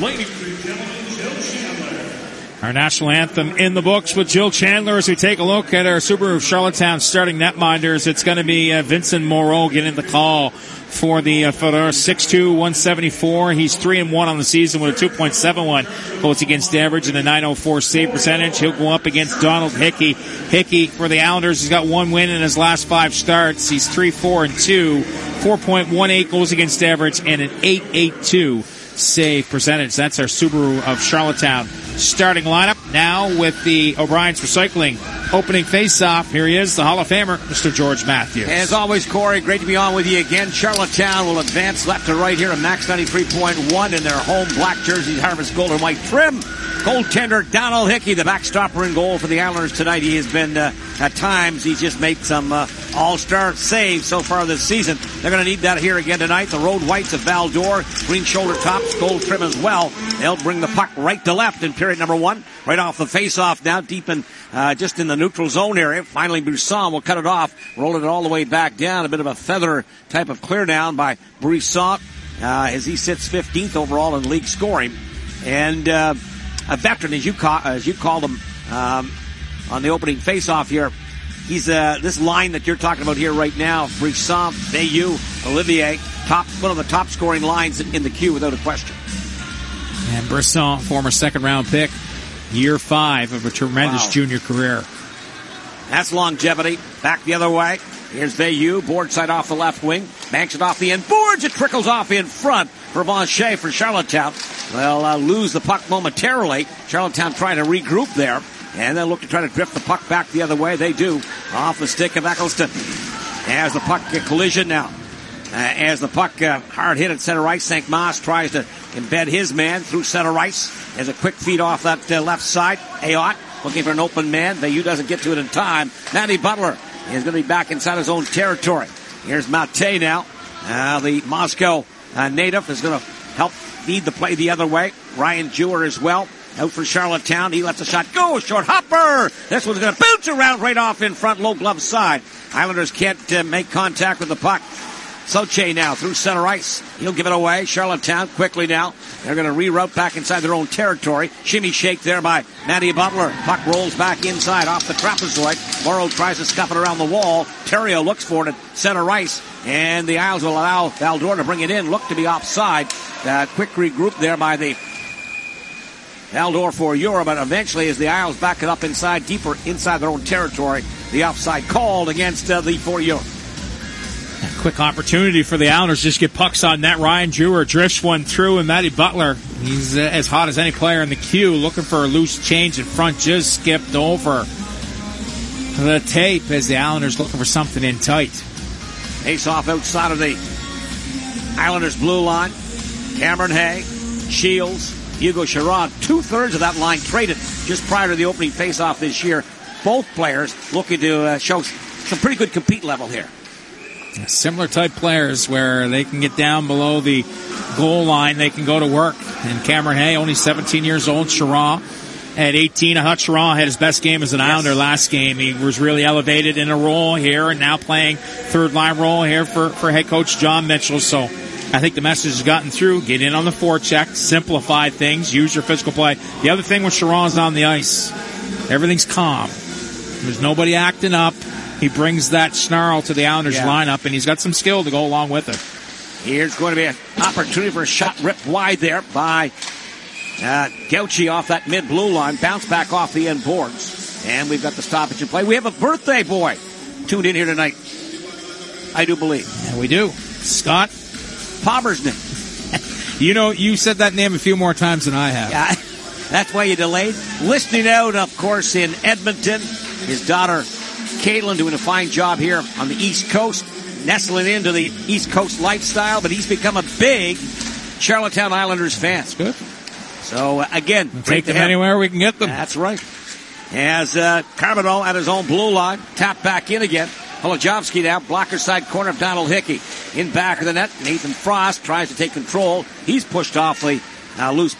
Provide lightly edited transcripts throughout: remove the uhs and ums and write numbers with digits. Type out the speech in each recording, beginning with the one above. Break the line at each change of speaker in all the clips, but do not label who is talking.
Ladies and gentlemen, Jill Chandler.
Our national anthem in the books with Jill Chandler as we take a look at our Subaru of Charlottetown starting netminders. It's going to be Vincent Moreau getting the call for the Fedora. 6'2", 174. He's 3-1 on the season with a 2.71 goals against average and a 904 save percentage. He'll go up against Donald Hickey. Hickey for the Islanders has got 1 win in his last 5 starts. He's 3-4-2, 4.18 goals against average and an 882 save percentage. That's our Subaru of Charlottetown starting lineup. Now with the O'Brien's Recycling opening face-off, here he is, the Hall of Famer, Mr. George Matthews.
As always, Corey, great to be on with you again. Charlottetown will advance left to right here at Max 93.1 in their home black jerseys, Harvest Gold and White trim. Goaltender Donald Hickey, the backstopper in goal for the Islanders tonight. He has been, at times, he's just made some all-star saves so far this season. They're going to need that here again tonight. The road whites of Val-d'Or, green shoulder tops, gold trim as well. They'll bring the puck right to left in period number 1. Right off the face-off now, deep in, just in the neutral zone area. Finally, Brisson will cut it off, rolling it all the way back down. A bit of a feather type of clear down by Brisson as he sits 15th overall in league scoring. And a veteran, as you called him, on the opening face-off here. He's this line that you're talking about here right now. Brisson, Bayou, Olivier, one of the top scoring lines in the queue without a question.
And Brisson, former second-round pick, year 5 of a tremendous junior career.
That's longevity. Back the other way. Here's Bayou, board side off the left wing. Banks it off the end boards. It trickles off in front for Vanchet for Charlottetown. They'll lose the puck momentarily. Charlottetown trying to regroup there. And they'll look to try to drift the puck back the other way. They do. Off the stick of Eccleston. As the puck collision now. As the puck hard hit at center ice, St. Mas tries to embed his man through center ice. As a quick feed off that left side. Ayotte looking for an open man. Bayou doesn't get to it in time. Matty Butler is going to be back inside his own territory. Here's Mate now. The Moscow native is going to help feed the play the other way. Ryan Jewer as well. Out for Charlottetown. He lets a shot go. Short hopper. This one's going to bounce around right off in front, low glove side. Islanders can't make contact with the puck. Soche now through center ice. He'll give it away. Charlottetown quickly now. They're going to reroute back inside their own territory. Shimmy shake there by Matty Butler. Puck rolls back inside off the trapezoid. Morrow tries to scuff it around the wall. Terrio looks for it at center ice. And the Isles will allow Val-d'Or to bring it in. Look to be offside. Quick regroup there by the Val-d'Or for Euro, but eventually as the Isles back it up inside, deeper inside their own territory, the offside called against the for Euro.
Quick opportunity for the Islanders. Just get pucks on net. Ryan Jewer drifts one through, and Matty Butler, he's as hot as any player in the queue, looking for a loose change in front, just skipped over the tape as the Islanders looking for something in tight.
Face off outside of the Islanders' blue line. Cameron Hay, Shields, Hugo Sherrod, 2/3 of that line traded just prior to the opening face-off this year. Both players looking to show some pretty good compete level here.
Similar type players where they can get down below the goal line, they can go to work. And Cameron Hay, only 17 years old. Sherrod at 18. Ahad Sherrod had his best game as an Islander last game. He was really elevated in a role here and now playing third-line role here for head coach John Mitchell. So I think the message has gotten through. Get in on the forecheck, simplify things, use your physical play. The other thing with Sherrod is on the ice. Everything's calm. There's nobody acting up. He brings that snarl to the Islanders lineup, and he's got some skill to go along with it.
Here's going to be an opportunity for a shot ripped wide there by Gauchi off that mid-blue line. Bounce back off the end boards. And we've got the stoppage in play. We have a birthday boy tuned in here tonight, I do believe.
Yeah, we do. Scott
Pomersnick.
You know, you said that name a few more times than I have.
Yeah, that's why you delayed. Listening out, of course, in Edmonton. His daughter, Caitlin, doing a fine job here on the East Coast, nestling into the East Coast lifestyle, but he's become a big Charlottetown Islanders fan.
That's good.
So, again,
we'll take them anywhere we can get them.
That's right. As Carbonneau at his own blue line, tapped back in again. Polojovsky now, blocker side corner of Donald Hickey. In back of the net, Nathan Frost tries to take control. He's pushed off the loose puck.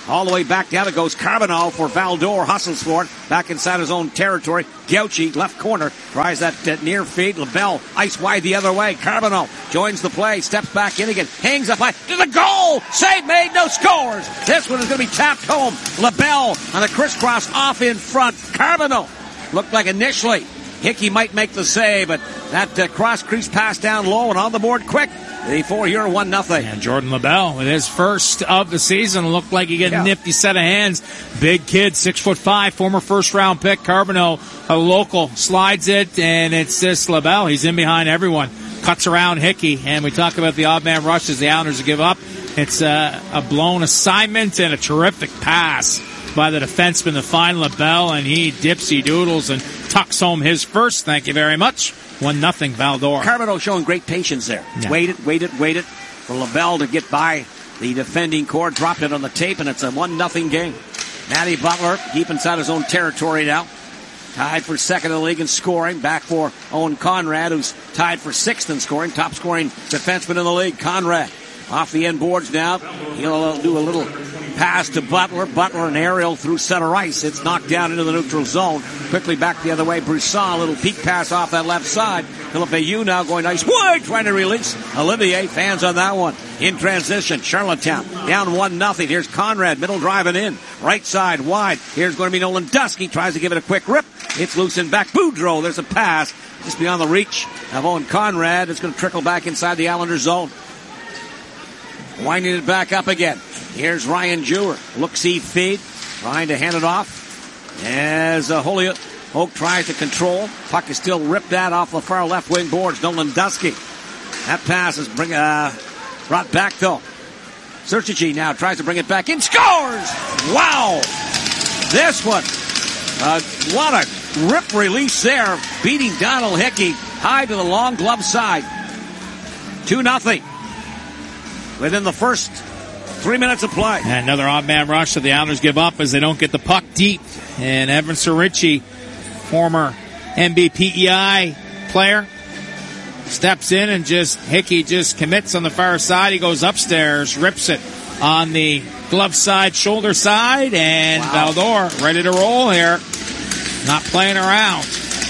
All the way back down it goes. Carbonell for Valdor. Hustles for it. Back inside his own territory. Gauchi, left corner. Tries that near feed. LaBelle, ice wide the other way. Carbonell joins the play. Steps back in again. Hangs up high. To the goal! Save made. No scores. This one is going to be tapped home. LaBelle on the crisscross off in front. Carbonell looked like initially Hickey might make the save, but that cross crease pass down low and on the board quick. The 4-year 1-0.
And Jordan LaBelle with his first of the season looked like he got a nifty set of hands. Big kid, 6'5", former first-round pick. Carbonell, a local, slides it, and it's this LaBelle. He's in behind everyone. Cuts around Hickey, and we talk about the odd man rushes the Islanders give up. It's a blown assignment and a terrific pass by the defenseman to find LaBelle, and he dipsy doodles and tucks home his first. Thank you very much. 1-0 Valdor.
Carbonell showing great patience there.
Yeah.
Waited for LaBelle to get by the defending core. Dropped it on the tape, and it's a 1-0 game. Matty Butler deep inside his own territory now. Tied for second in the league in scoring. Back for Owen Conrad, who's tied for sixth in scoring. Top scoring defenseman in the league. Conrad off the end boards now. He'll do a little pass to Butler. Butler and aerial through center ice. It's knocked down into the neutral zone. Quickly back the other way. Broussard, a little peek pass off that left side. Philippe Ayou now going ice wide, trying to release. Olivier, fans on that one. In transition, Charlottetown down 1-0. Here's Conrad, middle driving in. Right side, wide. Here's going to be Nolan Dusky. Tries to give it a quick rip. It's loose and back. Boudreau, there's a pass. Just beyond the reach of Owen Conrad. It's going to trickle back inside the Islanders zone. Winding it back up again. Here's Ryan Jewer. Look-see feed. Trying to hand it off. As Holyoke tries to control. Puck is still ripped out off the far left wing boards. Nolan Dusky. That pass is brought back though. Sertici now tries to bring it back in. Scores! Wow! This one. What a rip release there. Beating Donald Hickey high to the long glove side. 2-0. Within the first 3 minutes of play.
And another odd man rush that the Islanders give up as they don't get the puck deep. And Evan Sertici, former NBPEI player, steps in and Hickey just commits on the far side. He goes upstairs, rips it on the glove side, shoulder side, and Valdor ready to roll here. Not playing around.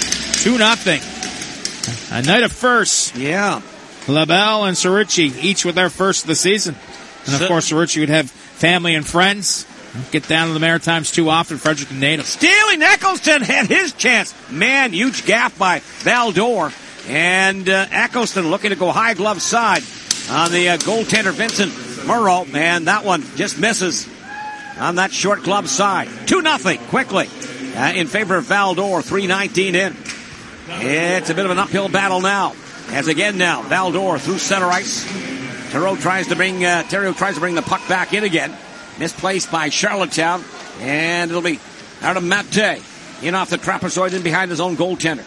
2-0. A night of firsts.
Yeah.
LaBelle and Sertici, each with their first of the season. And, of course, Sertici would have family and friends. Get down to the Maritimes too often. Fredericton native.
Stealing Eccleston had his chance. Man, huge gap by Valdor. And Eccleston looking to go high glove side on the goaltender Vincent Murrow. And that one just misses on that short glove side. 2-0 quickly in favor of Valdor. 3:19 in. It's a bit of an uphill battle now. As again now, Valdor through center ice. Terrio tries to bring the puck back in again. Misplaced by Charlottetown. And it'll be out of Mate. In off the trapezoid in behind his own goaltender.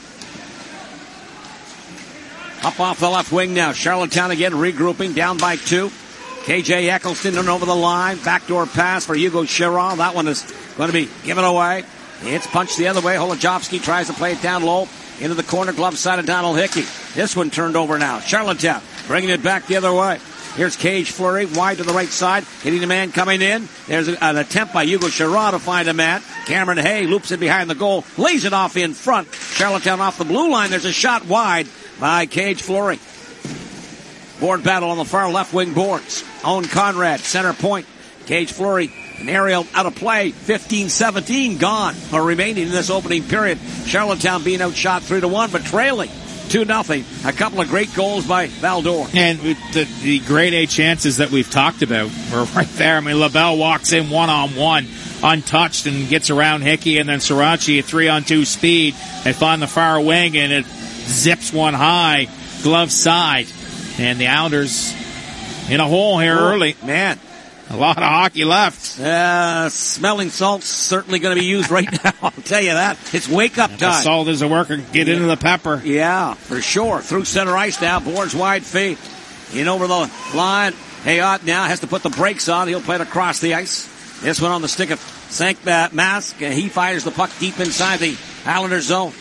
Up off the left wing now. Charlottetown again regrouping. Down by 2. KJ Eccleston in over the line. Backdoor pass for Hugo Chiron. That one is going to be given away. It's punched the other way. Holojovsky tries to play it down low. Into the corner glove side of Donald Hickey. This one turned over now. Charlottetown bringing it back the other way. Here's Cage Fleury wide to the right side. Hitting the man coming in. There's an attempt by Hugo Chiron to find a man. Cameron Hay loops it behind the goal. Lays it off in front. Charlottetown off the blue line. There's a shot wide by Cage Fleury. Board battle on the far left wing boards. Owen Conrad, center point. Cage Fleury, an aerial out of play. 15-17 gone or remaining in this opening period. Charlottetown being outshot 3-1, but trailing 2-0. A couple of great goals by Valdor.
And the grade A chances that we've talked about were right there. I mean, LaBelle walks in one-on-one, untouched, and gets around Hickey, and then Sertici at 3-on-2 speed. They find the far wing, and it zips one high, glove side. And the Islanders in a hole here early.
Man.
A lot of hockey left.
Smelling salt's certainly going to be used right now. I'll tell you that. It's wake-up time.
The salt is a worker. Get into the pepper.
Yeah, for sure. Through center ice now. Boards wide feet. In over the line. Hayot now has to put the brakes on. He'll play it across the ice. This one on the stick of Sank Mask. He fires the puck deep inside the Islanders zone.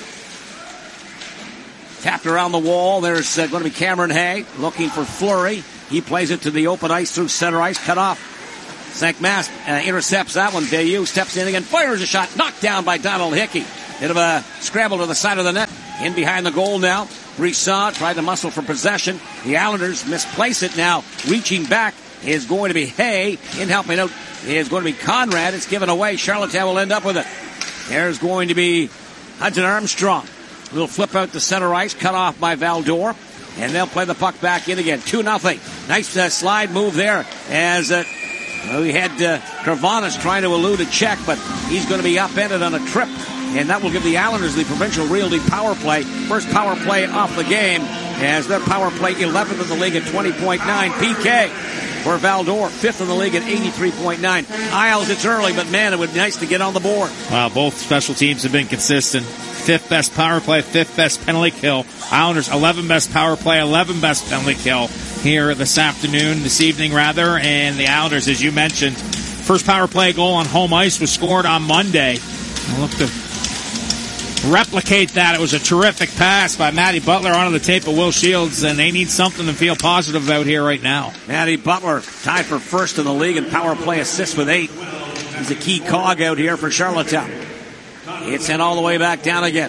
Tapped around the wall. There's going to be Cameron Hay looking for Fleury. He plays it to the open ice through center ice. Cut off St. Mass intercepts that one. Veilleux steps in again, fires a shot, knocked down by Donald Hickey. Bit of a scramble to the side of the net. In behind the goal now. Brisson tried to muscle for possession. The Islanders misplace it now. Reaching back is going to be Hay. In helping out is going to be Conrad. It's given away. Charlottetown will end up with it. There's going to be Hudson Armstrong. A little flip out to center ice, cut off by Valdor. And they'll play the puck back in again. 2-0. Nice slide move there as we had Kravanis trying to elude a check, but he's going to be upended on a trip. And that will give the Islanders the Provincial Realty power play. First power play off the game as their power play 11th in the league at 20.9. PK for Valdor, 5th in the league at 83.9. Isles, it's early, but man, it would be nice to get on the board.
Wow, both special teams have been consistent. 5th best power play, 5th best penalty kill. Islanders 11th best power play, 11th best penalty kill here this evening. And the Islanders, as you mentioned, first power play goal on home ice was scored on Monday. I'll look to replicate that. It was a terrific pass by Matty Butler onto the tape of Will Shields, and they need something to feel positive about here right now.
Matty Butler tied for first in the league in power play assists with 8. He's a key cog out here for Charlottetown. It's sent all the way back down again.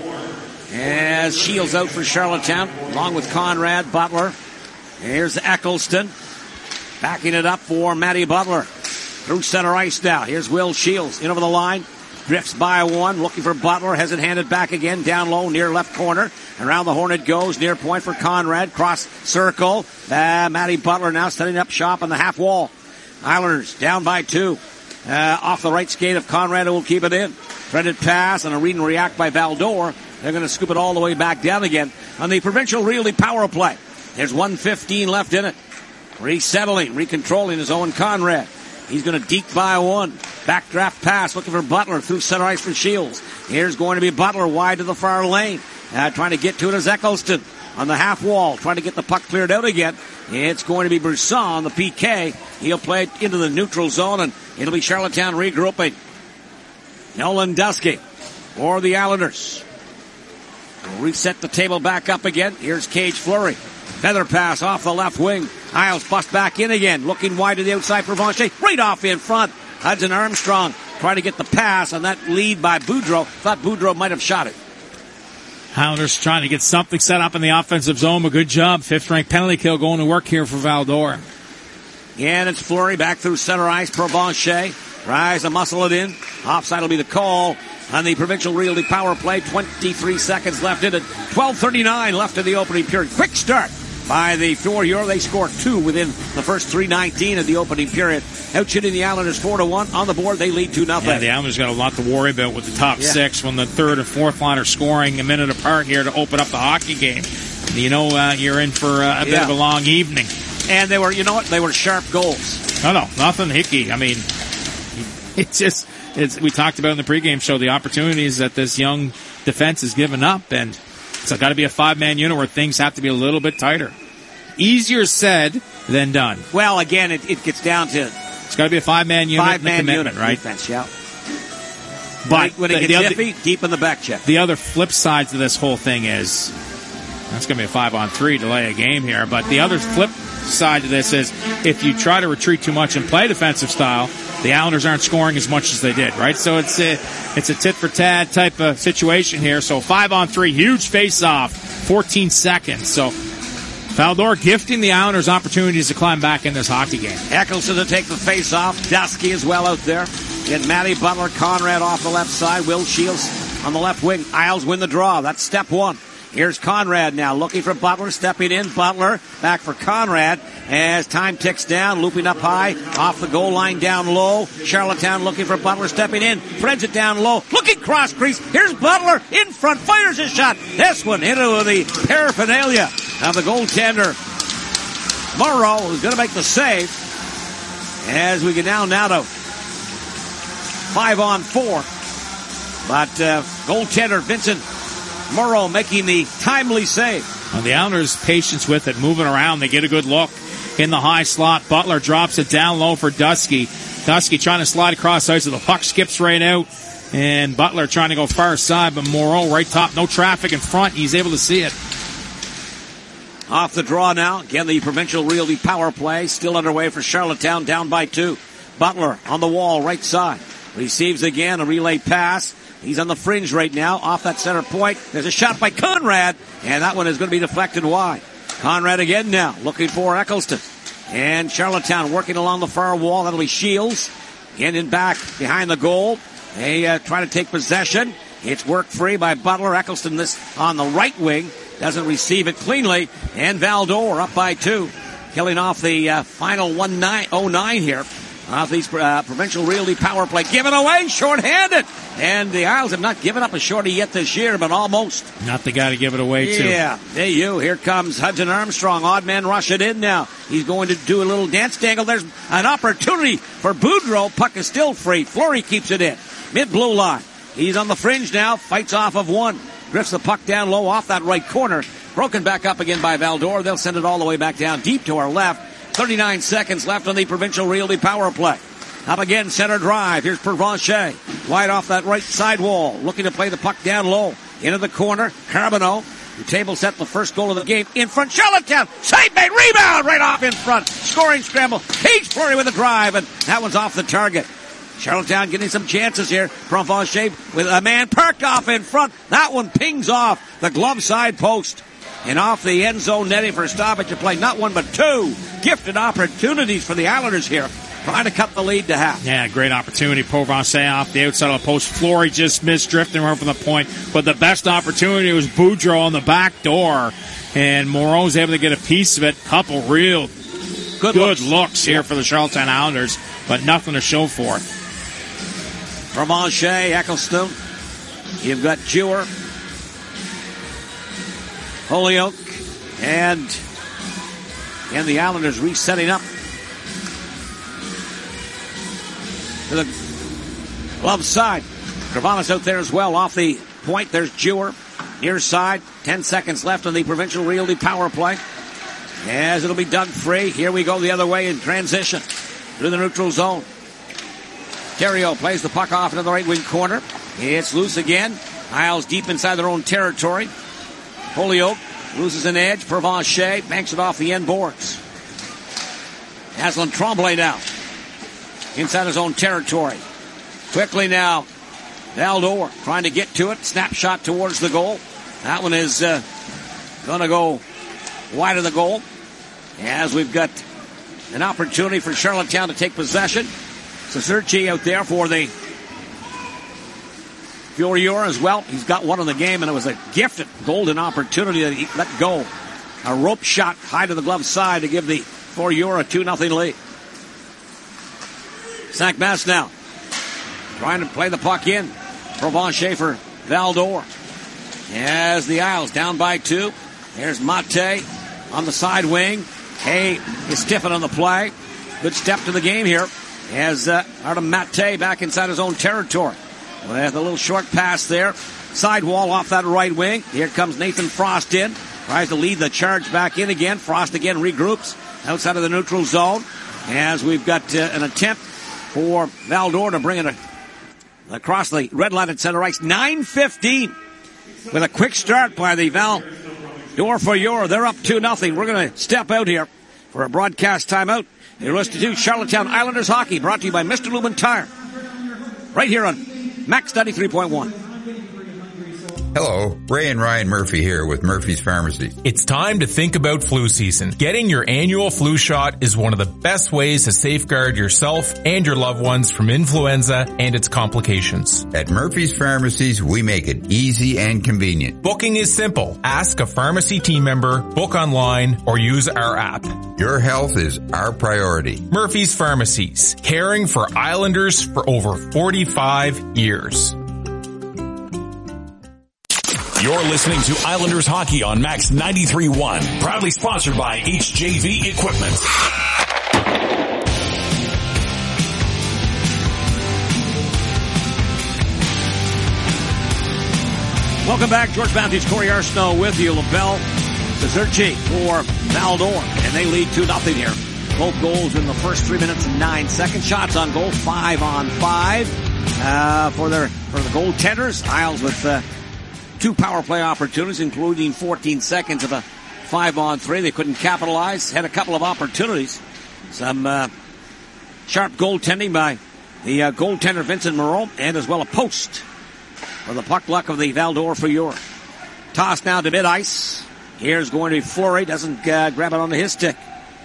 As Shields out for Charlottetown, along with Conrad, Butler. Here's Eccleston. Backing it up for Matty Butler. Through center ice now. Here's Will Shields in over the line. Drifts by one, looking for Butler. Has it handed back again, down low, near left corner. Around the horn it goes, near point for Conrad. Cross circle. Matty Butler now setting up shop on the half wall. Islanders down by 2. Off the right skate of Conrad, who will keep it in. Threaded pass and a read and react by Valdor. They're going to scoop it all the way back down again on the Provincial Realty power play. There's 1:15 left in it. Resettling, recontrolling is Owen Conrad. He's going to deke by one. Backdraft pass, looking for Butler through center ice for Shields. Here's going to be Butler wide to the far lane. Trying to get to it is Eccleston on the half wall, trying to get the puck cleared out again. It's going to be Brisson on the PK. He'll play it into the neutral zone, and it'll be Charlottetown regrouping. Nolan Dusky for the Islanders. Reset the table back up again. Here's Cage Fleury. Feather pass off the left wing. Isles bust back in again. Looking wide to the outside for Vanchet. Right off in front. Hudson Armstrong trying to get the pass on that lead by Boudreau. Thought Boudreau might have shot it.
Islanders trying to get something set up in the offensive zone. A good job. 5th-ranked penalty kill going to work here for Valdor.
And it's Fleury back through center ice. Provencher tries to muscle it in. Offside will be the call on the Provincial Realty power play. 23 seconds left in it. 12:39 left in the opening period. Quick start by the Euro. They scored 2 within the first 3:19 of the opening period. Outshooting the Islanders 4-1 on the board. They lead 2-0.
Yeah, the Islanders got a lot to worry about with the top 6 when the 3rd and 4th line are scoring a minute apart here to open up the hockey game. You know, you're in for a bit of a long evening.
And they were, you know what? They were sharp goals.
No, nothing Hickey. I mean, we talked about in the pregame show the opportunities that this young defense has given up, and it's got to be a 5-man unit where things have to be a little bit tighter. Easier said than done.
Well, again, it gets down to
it's got to be a 5-man unit.
5-man unit,
right?
Defense, yeah.
But
when it gets iffy, deep in the back check.
The other flip side to this whole thing is that's going to be a 5-on-3 delay a game here. But the other flip side to this is if you try to retreat too much and play defensive style, the Islanders aren't scoring as much as they did, right? So it's a tit-for-tat type of situation here. So 5-on-3, huge face-off, 14 seconds. So Valdor gifting the Islanders opportunities to climb back in this hockey game.
Eccleston to take the face-off. Dusky as well out there. Get Matty Butler, Conrad off the left side. Will Shields on the left wing. Isles win the draw. That's step 1. Here's Conrad now looking for Butler, stepping in. Butler back for Conrad as time ticks down, looping up high, off the goal line down low. Charlottetown looking for Butler, stepping in, threads it down low, looking cross crease. Here's Butler in front, fires a shot. This one into the paraphernalia of the goaltender. Morrow is going to make the save as we get down now to 5-on-4. But goaltender Vincent Morrow making the timely save.
And the Islanders' patience with it, moving around. They get a good look in the high slot. Butler drops it down low for Dusky. Dusky trying to slide across ice, so the puck skips right out. And Butler trying to go far side, but Morrow right top. No traffic in front. He's able to see it. Off
the draw now. Again, the Provincial Realty power play still underway for Charlottetown, down by 2. Butler on the wall, right side. Receives again, a relay pass. He's on the fringe right now, off that center point. There's a shot by Conrad, and that one is going to be deflected wide. Conrad again now, looking for Eccleston. And Charlottetown working along the far wall. That'll be Shields. In back behind the goal. They try to take possession. It's worked free by Butler. Eccleston this on the right wing. Doesn't receive it cleanly. And Valdor up by 2. Killing off the final 1:09 here. Off these provincial realty power play. Given away, short-handed. And the Isles have not given up a shorty yet this year, but almost.
Not the guy to give it away to.
Yeah, there you. Here comes Hudson Armstrong. Odd man rush it in now. He's going to do a little dance dangle. There's an opportunity for Boudreau. Puck is still free. Fleury keeps it in. Mid-blue line. He's on the fringe now. Fights off of one. Drifts the puck down low off that right corner. Broken back up again by Valdor. They'll send it all the way back down deep to our left. 39 seconds left on the provincial realty power play. Up again, center drive. Here's Provencher. Wide off that right side wall. Looking to play the puck down low. Into the corner. Carbonneau. The table set the first goal of the game. In front. Charlottetown. Save made. Rebound right off in front. Scoring scramble. Page Fleury with a drive. And that one's off the target. Charlottetown getting some chances here. Provencher with a man perked off in front. That one pings off the glove side post. And off the end zone netting for a stoppage of play. Not one, but 2 gifted opportunities for the Islanders here. Trying to cut the lead to half.
Yeah, great opportunity. Provencher off the outside of the post. Fleury just missed, drifting around from the point. But the best opportunity was Boudreau on the back door. And Moreau's able to get a piece of it. Couple real good looks here for the Charlottetown Islanders. But nothing to show for it.
Provencher, Eccleston. You've got Jewer. Holyoke, and the Islanders resetting up to the glove side. Travalis out there as well off the point. There's Jewer, near side. 10 seconds left on the provincial realty power play. As it'll be dug free. Here we go the other way in transition through the neutral zone. Theriault plays the puck off into the right wing corner. It's loose again. Isles deep inside their own territory. Holyoke loses an edge. Provencher banks it off the end boards. Aslan Tremblay now inside his own territory. Quickly now, Valdor trying to get to it. Snapshot towards the goal. That one is going to go wide of the goal. As we've got an opportunity for Charlottetown to take possession. Sazerci out there for the Furior as well. He's got one in the game, and it was a gifted golden opportunity that he let go. A rope shot high to the glove side to give the Furior a 2-0 lead. Saint-Mass now trying to play the puck in. Provencher for Valdor. As the Isles down by 2. There's Mate on the side wing. Hay is stiffing on the play. Good step to the game here. As Artem Mate back inside his own territory. With a little short pass there. Sidewall off that right wing. Here comes Nathan Frost in. Tries to lead the charge back in again. Frost again regroups outside of the neutral zone. As we've got an attempt for Valdor to bring it across the red line at center ice. 9:15 with a quick start by the Valdor Furior. They're up 2-0. We're going to step out here for a broadcast timeout. You're listening to Charlottetown Islanders Hockey, brought to you by Mr. Lubin Tire. Right here on Max 93.1.
Hello, Ray and Ryan Murphy here with Murphy's Pharmacy.
It's time to think about flu season. Getting your annual flu shot is one of the best ways to safeguard yourself and your loved ones from influenza and its complications.
At Murphy's Pharmacies, we make it easy and convenient.
Booking is simple. Ask a pharmacy team member, book online, or use our app.
Your health is our priority.
Murphy's Pharmacies, caring for Islanders for over 45 years.
You're listening to Islanders Hockey on Max 93.1. Proudly sponsored by HJV Equipment.
Welcome back. George Bounty's Corey Arsenault with you. LaBelle Sazerci for Valdor. And they lead 2-0 here. Both goals in the first 3 minutes and 9 seconds. Shots on goal, 5 on 5 for the goaltenders. Isles with 2 power play opportunities, including 14 seconds of a 5-on-3. They couldn't capitalize. Had a couple of opportunities. Some Sharp goaltending by the goaltender Vincent Moreau, and as well a post for the puck luck of the Val-d'Or Feuillure. Toss now to mid-ice. Here's going to be Fleury. Doesn't grab it onto his stick.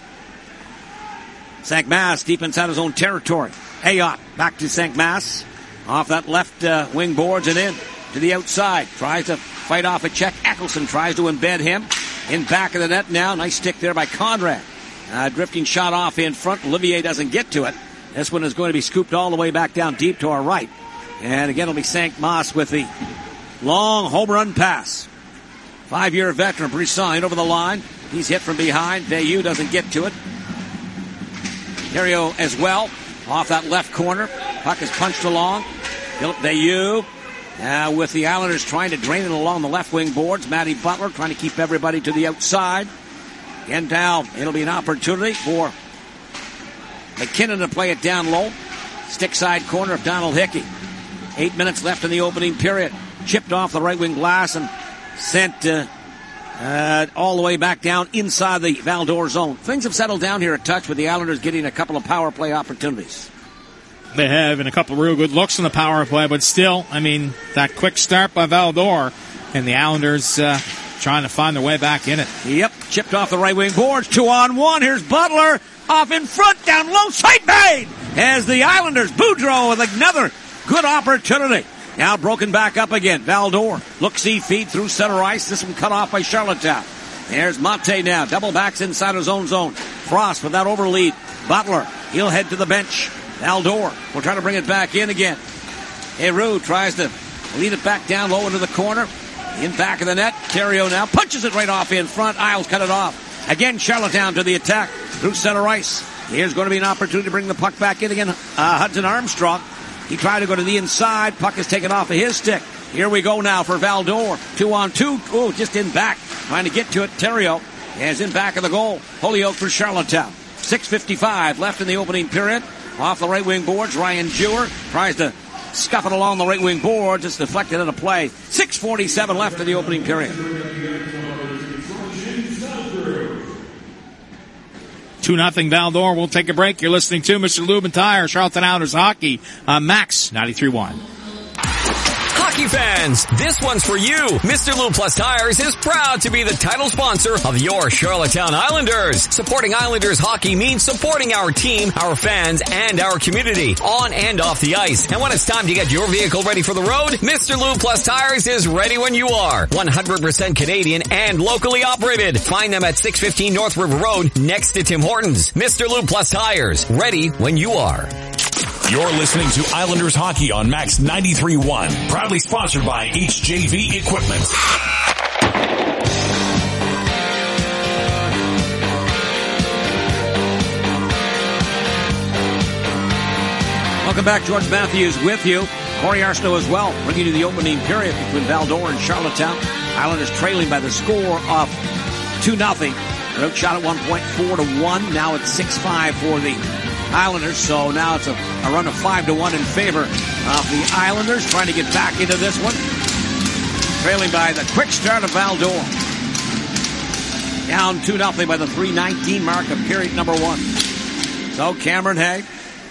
St. Mass deep inside his own territory. Ayotte back to St. Mass. Off that left wing boards and in to the outside. Tries to fight off a check. Eccleston tries to embed him. In back of the net now. Nice stick there by Conrad. Drifting shot off in front. Olivier doesn't get to it. This one is going to be scooped all the way back down deep to our right. And again, it'll be St. Mass with the long home run pass. 5-year veteran Brisson over the line. He's hit from behind. Veilleux doesn't get to it. Theriault as well. Off that left corner. Puck is punched along. Philip Veilleux with the Islanders trying to drain it along the left wing boards. Matty Butler trying to keep everybody to the outside. And now it'll be an opportunity for McKinnon to play it down low. Stick side corner of Donald Hickey. 8 minutes left in the opening period. Chipped off the right wing glass and sent all the way back down inside the Val-d'Or zone. Things have settled down here a touch with the Islanders getting a couple of power play opportunities.
They have, and a couple of real good looks in the power play, but still, I mean, that quick start by Val-d'Or, and the Islanders trying to find their way back in it.
Yep, chipped off the right wing boards. 2-on-1. Here's Butler off in front, down low, sight made! As the Islanders, Boudreau with another good opportunity. Now broken back up again. Val-d'Or. Look-see feed through center ice. This one cut off by Charlottetown. There's Monte now. Double backs inside his own zone. Frost with that overlead. Butler. He'll head to the bench. Val-d'Or will try to bring it back in again. Héroux tries to lead it back down low into the corner. In back of the net. Theriault now punches it right off in front. Isles cut it off. Again, Charlottetown to the attack through center ice. Here's going to be an opportunity to bring the puck back in again. Hudson Armstrong. He tried to go to the inside. Puck is taken off of his stick. Here we go now for Val-d'Or. 2-on-2. Oh, just in back. Trying to get to it. Theriault is in back of the goal. Holyoke for Charlottetown. 6:55 left in the opening period. Off the right wing boards, Ryan Jewer tries to scuff it along the right wing boards. It's deflected into play. 6:47 left in the opening period.
2-0 Val-d'Or. We'll take a break. You're listening to Mr. Lube and Tire, Charlottetown Islanders Hockey, Max 93.1.
Hockey fans, this one's for you. Mr. Lube Plus Tires is proud to be the title sponsor of your Charlottetown Islanders. Supporting Islanders hockey means supporting our team, our fans, and our community on and off the ice. And when it's time to get your vehicle ready for the road, Mr. Lube Plus Tires is ready when you are. 100% Canadian and locally operated. Find them at 615 North River Road next to Tim Hortons. Mr. Lube Plus Tires, ready when you are.
You're listening to Islanders Hockey on Max 93.1. Proudly sponsored by HJV Equipment.
Welcome back. George Matthews with you. Corey Arsenault as well, bringing you the opening period between Val-d'Or and Charlottetown. Islanders trailing by the score of 2-0. Outshot at 1 point, 4-1. Now it's 6-5 for the Islanders, so now it's a run of 5-1 in favor of the Islanders, trying to get back into this one. Trailing by the quick start of Val-d'Or. Down 2-0 by the 3:19 mark of period number 1. So Cameron Hay.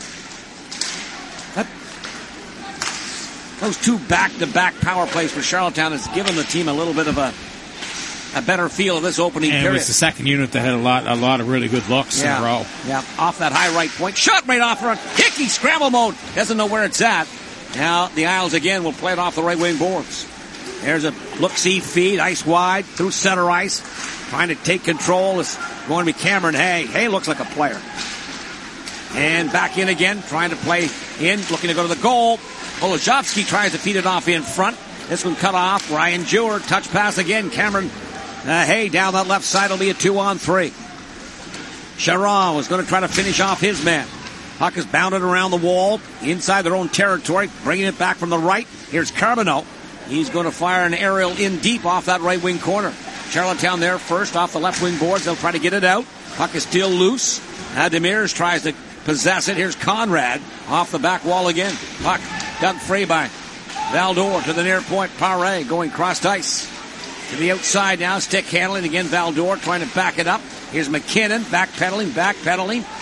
Those two back-to-back power plays for Charlottetown has given the team a little bit of a better feel of this opening period.
It was the second unit that had a lot of really good looks in a row.
Yeah, off that high right point. Shot right off front. Hickey, scramble mode. Doesn't know where it's at. Now the Isles again will play it off the right wing boards. There's a look-see feed. Ice wide through center ice. Trying to take control is going to be Cameron Hay. Hay looks like a player. And back in again. Trying to play in. Looking to go to the goal. Olszewski tries to feed it off in front. This one cut off. Ryan Jewer. Touch pass again. Cameron Hay down that left side will be a 2-on-3. Sharon was going to try to finish off his man. Puck is bounded around the wall inside their own territory, bringing it back from the right. Here's Carbonneau. He's going to fire an aerial in deep off that right wing corner. Charlottetown there first off the left wing boards. They'll try to get it out. Puck is still loose. Demers tries to possess it. Here's Conrad off the back wall again. Puck dug free by Val-d'Or to the near point. Paré going crossed ice. To the outside now, stick handling again. Val-d'Or trying to back it up. Here's McKinnon, backpedaling.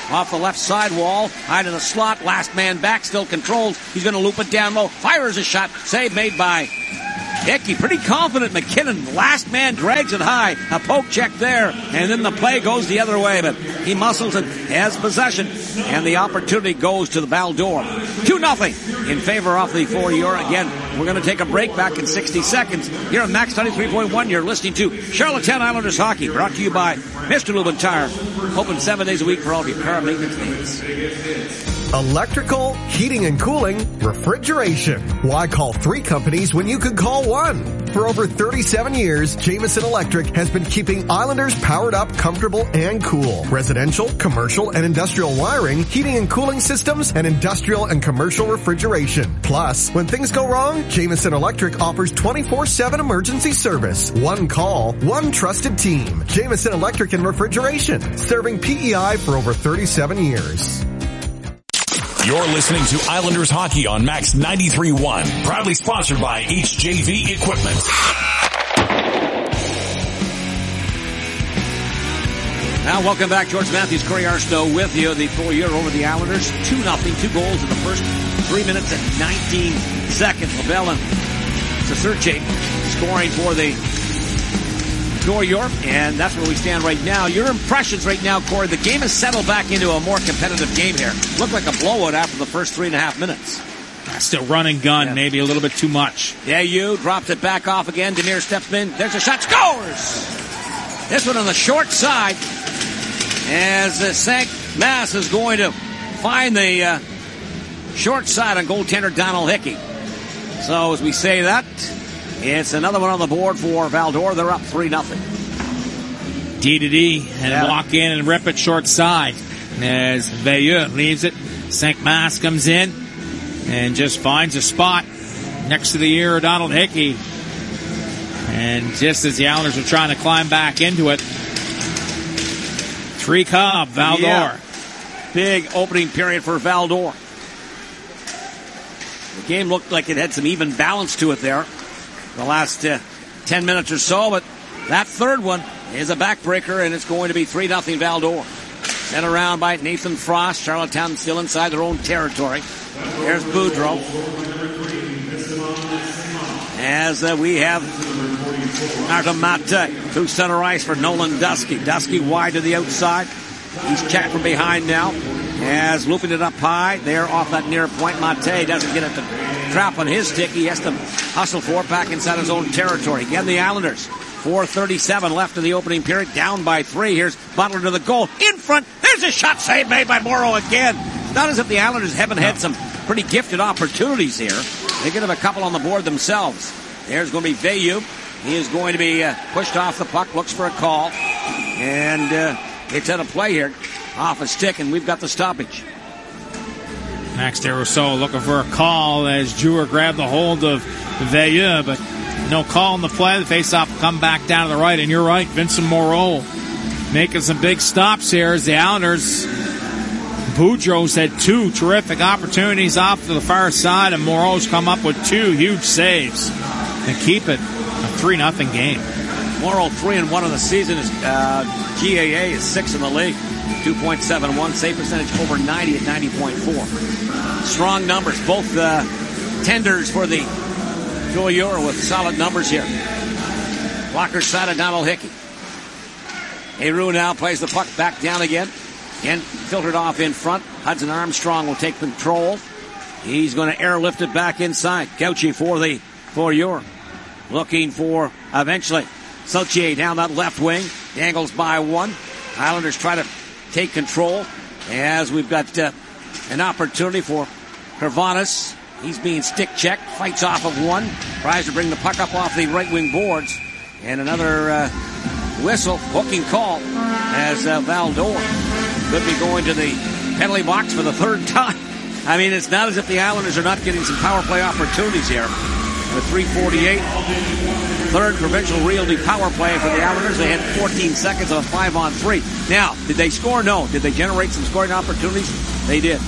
off the left side wall. High to the slot. Last man back. Still controls. He's going to loop it down low. Fires a shot. Save made by Hickey. Pretty confident. McKinnon. Last man drags it high. A poke check there. And then the play goes the other way. But he muscles and has possession. And the opportunity goes to the Val-d'Or. 2-0 in favor of the For-Your. Again, we're going to take a break back in 60 seconds. Here on Max 93.1, you're listening to Charlottetown Islanders Hockey. Brought to you by Mr. Lubin Tire. Open 7 days a week for all of your car maintenance needs.
Electrical, heating and cooling, refrigeration. Why call 3 companies when you could call 1? For over 37 years, Jameson Electric has been keeping Islanders powered up, comfortable, and cool. Residential, commercial, and industrial wiring, heating and cooling systems, and industrial and commercial refrigeration. Plus, when things go wrong, Jameson Electric offers 24/7 emergency service. 1 call, 1 trusted team. Jameson Electric and Refrigeration, serving PEI for over 37 years.
You're listening to Islanders Hockey on Max 93.1. Proudly sponsored by HJV Equipment.
Now, welcome back. George Matthews, Corey Arsenault with you. The For-Your over the Islanders. 2-0. 2 goals in the first 3 minutes and 19 seconds. Lavelle and Seserche scoring for the For-Your, and that's where we stand right now. Your impressions right now, Corey? The game has settled back into a more competitive game here. Looked like a blowout after the first 3.5 minutes.
Still run and gun, maybe a little bit too much.
Yeah, you dropped it back off again. Demir steps in. There's a shot. Scores! This one on the short side as St. Mass is going to find the short side on goaltender Donald Hickey. So as we say that, it's another one on the board for Val-d'Or. They're up 3-0.
D and walk in and rip it short side. As Veilleux leaves it, St. Mass comes in and just finds a spot next to the ear of Donald Hickey. And just as the Islanders are trying to climb back into it, 3 Cobb, Val-d'Or.
Yeah. Big opening period for Val-d'Or. The game looked like it had some even balance to it there the last 10 minutes or so, but that third one is a backbreaker, and it's going to be 3-0 Val-d'Or. Sent around by Nathan Frost. Charlottetown still inside their own territory. There's Boudreau. As we have Artem Mate, who's center ice for Nolan Dusky. Dusky wide to the outside. He's checked from behind now. As looping it up high, there off that near point. Mate doesn't get it to trap on his stick. He has to hustle for it back inside his own territory. Again, the Islanders. 4:37 left in the opening period. Down by 3. Here's Butler to the goal. In front. There's a shot save made by Morrow again. It's not as if the Islanders haven't had some pretty gifted opportunities here. They could have a couple on the board themselves. There's going to be Veilleux. He is going to be pushed off the puck. Looks for a call. And it's at a play here. Off a stick, and we've got the stoppage.
Max Desrousseaux looking for a call as Drewer grabbed the hold of Veilleux, but no call in the play. The faceoff will come back down to the right, and you're right, Vincent Moreau making some big stops here as the Islanders. Boudreau's had 2 terrific opportunities off to the far side, and Moreau's come up with 2 huge saves and keep it a 3-0 game.
Moreau 3-1 of the season. His GAA is 6 in the league. 2.71, save percentage over 90 at 90.4. Strong numbers, both tenders for the For-Your with solid numbers here. Blocker side of Donald Hickey. Heroux now plays the puck back down again. And filtered off in front. Hudson Armstrong will take control. He's going to airlift it back inside. Gauchi for the For-Your. Looking for, eventually, Saultier down that left wing. Dangles by 1. Islanders try to take control as we've got an opportunity for Hervanis. He's being stick checked. Fights off of 1. Tries to bring the puck up off the right wing boards. And another whistle, hooking call as Val-d'Or could be going to the penalty box for the 3rd time. I mean, it's not as if the Islanders are not getting some power play opportunities here. With 3:48, 3rd provincial Realty power play for the Islanders. They had 14 seconds of a 5-on-3. Now, did they score? No. Did they generate some scoring opportunities? They did.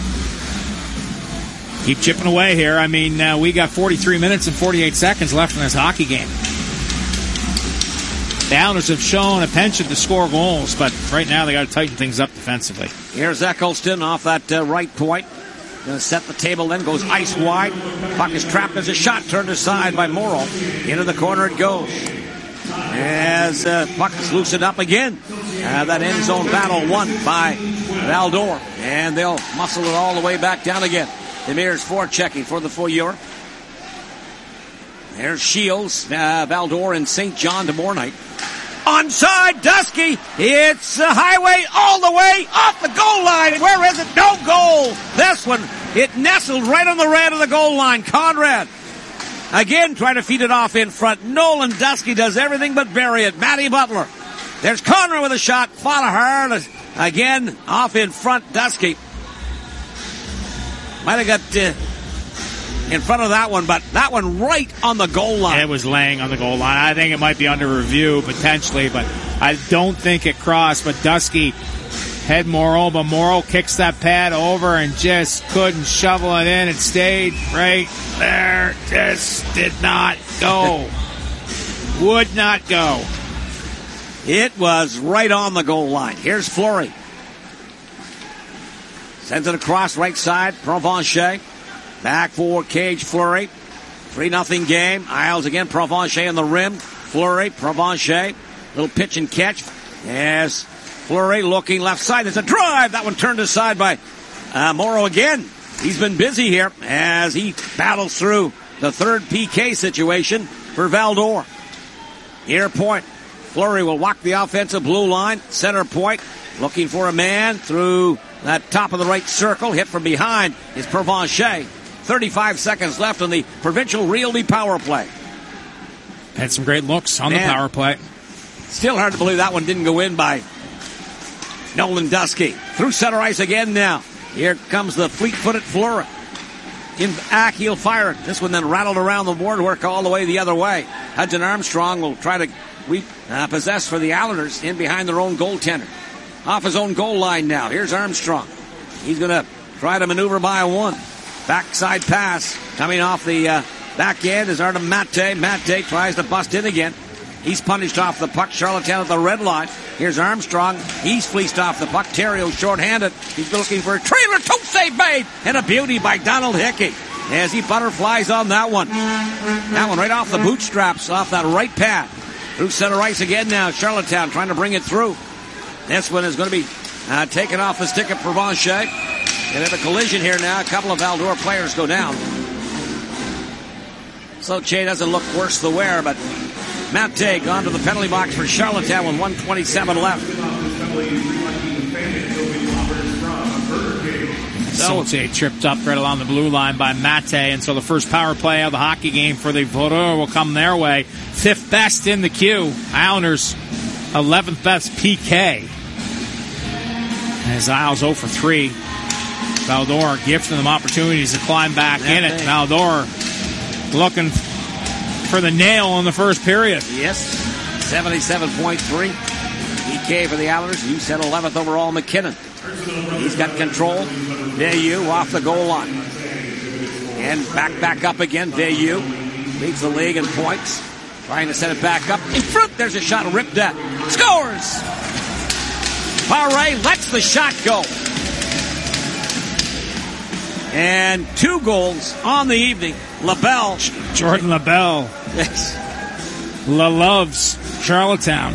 Keep chipping away here. I mean, we got 43 minutes and 48 seconds left in this hockey game. the Islanders have shown a penchant to score goals, but right now they got to tighten things up defensively.
Here's Eccleston off that right point. Going to set the table, then goes ice wide. Puck is trapped as a shot turned aside by Morrow. Into the corner it goes. As puck is loosened up again. That end zone battle won by Valdor. And they'll muscle it all the way back down again. Demir's forechecking for the full Europe. There's Shields, Valdor, and St. John to Mornight. Onside, Dusky. It's a highway all the way off the goal line. Where is it? No goal. This one, it nestled right on the red of the goal line. Conrad, again, trying to feed it off in front. Nolan Dusky does everything but bury it. Matty Butler. There's Conrad with a shot. Fought hard. Again, off in front, Dusky. Might have got in front of that one, but that one right on the goal line.
It was laying on the goal line. I think it might be under review, potentially, but I don't think it crossed. But Dusky had Morrow, but Morrow kicks that pad over and just couldn't shovel it in. It stayed right there. Just did not go. Would not go.
It was right on the goal line. Here's Fleury. Sends it across right side. Provencher. Back for Cage Fleury. 3-0 game. Isles again. Provencher on the rim. Fleury. Provencher. Little pitch and catch. As Fleury looking left side. There's a drive. That one turned aside by Morrow again. He's been busy here as he battles through the third PK situation for Valdor. Near point. Fleury will walk the offensive blue line. Center point. Looking for a man through that top of the right circle. Hit from behind is Provencher. 35 seconds left on the provincial Realty power play.
Had some great looks on the power play.
Still hard to believe that one didn't go in by Nolan Dusky. Through center ice again now. Here comes the fleet-footed Fleury. In back, he'll fire it. This one then rattled around the boardwork all the way the other way. Hudson Armstrong will try to possess for the Islanders in behind their own goaltender. Off his own goal line now. Here's Armstrong. He's going to try to maneuver by one. Backside pass coming off the back end is Artem Mate. Mate tries to bust in again. He's punished off the puck. Charlottetown at the red line. Here's Armstrong. He's fleeced off the puck. Terrio short-handed. He's looking for a trailer. Toe save made. And a beauty by Donald Hickey as he butterflies on that one. That one right off the bootstraps, off that right pad. Through center ice again now. Charlottetown trying to bring it through. This one is going to be taken off the stick of Provencher. And have a collision here now. A couple of Valdor players go down. So Che doesn't look worse the wear, but Mate gone to the penalty box for Charlottetown with 1:27 left.
Saultier tripped up right along the blue line by Mate, and so the first power play of the hockey game for the Vaudois will come their way. 5th best in the queue. Islanders 11th best PK. As Isles 0 for 3. Valdor gifting them opportunities to climb back in it. Valdor looking for the nail in the first period.
Yes, 77.3 PK for the Islanders. You said 11th overall, McKinnon. He's got control. Veilleux off the goal line. And back up again. Veilleux leads the league in points. Trying to set it back up. In front, there's a shot ripped at. Scores! Paré lets the shot go. And 2 goals on the evening. LaBelle.
Jordan LaBelle.
Yes.
loves Charlottetown.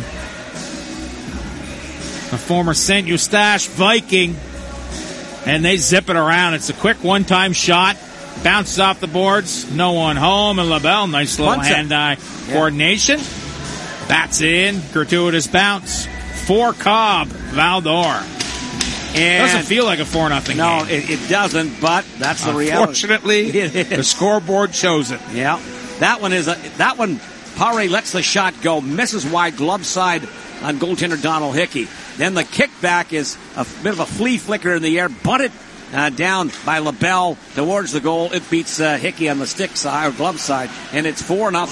A former St. Eustache Viking. And they zip it around. It's a quick one-time shot. Bounces off the boards. No one home. And LaBelle, nice little hand-eye coordination. Bats in. Gratuitous bounce. For Cobb. Valdor. And doesn't feel like a 4-0 game.
No, it doesn't, but that's the reality.
Unfortunately, the scoreboard shows it.
Yeah. That one, Paré lets the shot go. Misses wide glove side on goaltender Donald Hickey. Then the kickback is a bit of a flea flicker in the air. Bunted down by LaBelle towards the goal. It beats Hickey on the stick side, or glove side, and it's 4-0.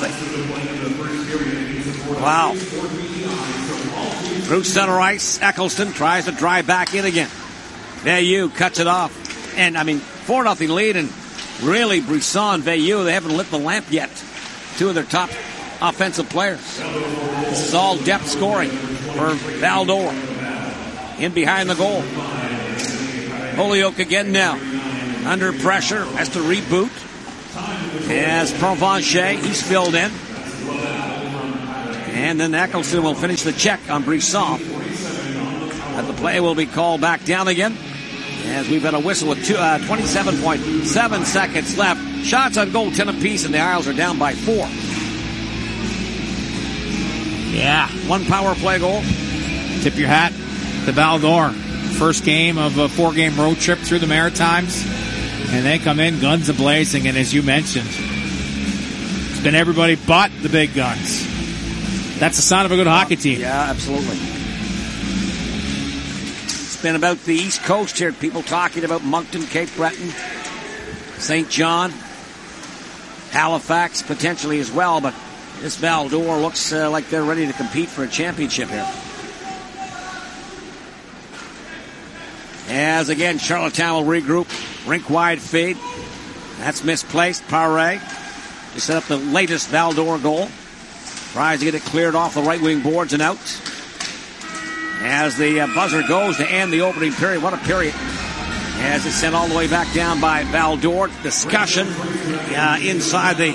Wow. Through center ice, Eccleston tries to drive back in again. Veilleux cuts it off. And, 4-0 lead, and really Brisson and Veilleux, they haven't lit the lamp yet. Two of their top offensive players. This is all depth scoring for Val-d'Or. In behind the goal. Holyoke again now. Under pressure, has to reboot. As Provencher, he's filled in. And then Eccleston will finish the check on Brisson. But the play will be called back down again. As we've got a whistle with 27.7 seconds left. Shots on goal, 10 apiece, and the Isles are down by 4.
Yeah.
One power play goal.
Tip your hat to Val-d'Or. First game of a 4-game road trip through the Maritimes. And they come in guns a-blazing, and as you mentioned, it's been everybody but the big guns. That's the sign of a good hockey team.
Yeah, absolutely. It's been about the East Coast here. People talking about Moncton, Cape Breton, St. John, Halifax potentially as well, but this Val-d'Or looks like they're ready to compete for a championship here. As again, Charlottetown will regroup. Rink-wide feed. That's misplaced. Paré to set up the latest Val-d'Or goal. Tries to get it cleared off the right wing boards and out. As the buzzer goes to end the opening period. What a period. As it's sent all the way back down by Val-d'Or. Discussion inside the